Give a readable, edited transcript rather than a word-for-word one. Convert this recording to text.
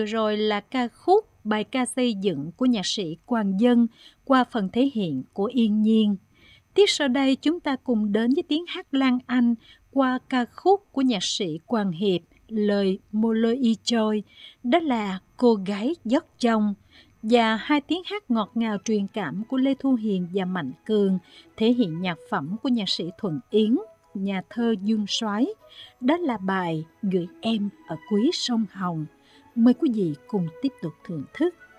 rồi là ca khúc bài ca xây dựng của nhạc sĩ Quang Dân qua phần thể hiện của Yên Nhiên. Tiếp sau đây chúng ta cùng đến với tiếng hát Lan Anh qua ca khúc của nhạc sĩ Quang Hiệp, lời Mô Lô Y Choi, đó là Cô Gái Dốc Trong, và hai tiếng hát ngọt ngào truyền cảm của Lê Thu Hiền và Mạnh Cường thể hiện nhạc phẩm của nhạc sĩ Thuận Yến, nhà thơ Dương Soái, đó là bài Gửi Em Ở Cuối Sông Hồng. Mời quý vị cùng tiếp tục thưởng thức.